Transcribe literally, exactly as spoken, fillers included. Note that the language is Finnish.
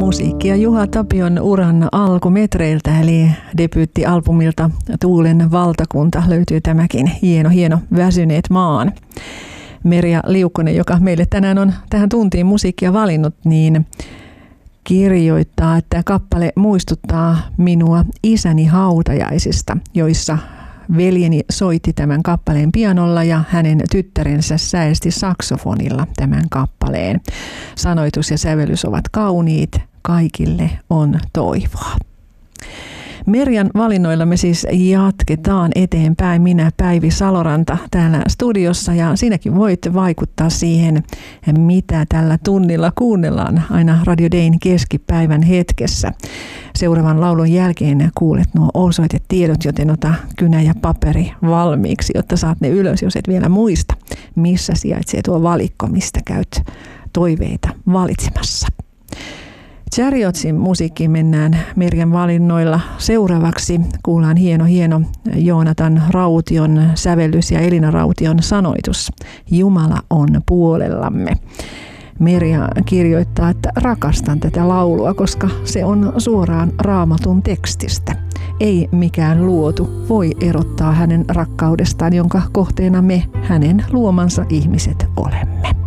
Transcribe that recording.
musiikkia Juha Tapion uran alkumetreiltä, eli debyyttialbumilta Tuulen valtakunta löytyy tämäkin hieno, hieno Väsyneet maan. Merja Liukkonen, joka meille tänään on tähän tuntiin musiikkia valinnut, niin kirjoittaa, että kappale muistuttaa minua isäni hautajaisista, joissa veljeni soitti tämän kappaleen pianolla ja hänen tyttärensä säesti saksofonilla tämän kappaleen. Sanoitus ja sävellys ovat kauniit, kaikille on toivoa. Merjan valinnoilla me siis jatketaan eteenpäin. Minä Päivi Saloranta täällä studiossa ja sinäkin voit vaikuttaa siihen, mitä tällä tunnilla kuunnellaan aina Radio Dayn keskipäivän hetkessä. Seuraavan laulun jälkeen kuulet nuo osoitetiedot, joten ota kynä ja paperi valmiiksi, jotta saat ne ylös, jos et vielä muista, missä sijaitsee tuo valikko, mistä käyt toiveita valitsemassa. Chariotsin musiikkiin mennään Merjan valinnoilla. Seuraavaksi kuullaan hieno, hieno Joonatan Raution sävellys ja Elina Raution sanoitus. Jumala on puolellamme. Merja kirjoittaa, että rakastan tätä laulua, koska se on suoraan Raamatun tekstistä. Ei mikään luotu voi erottaa hänen rakkaudestaan, jonka kohteena me, hänen luomansa ihmiset, olemme.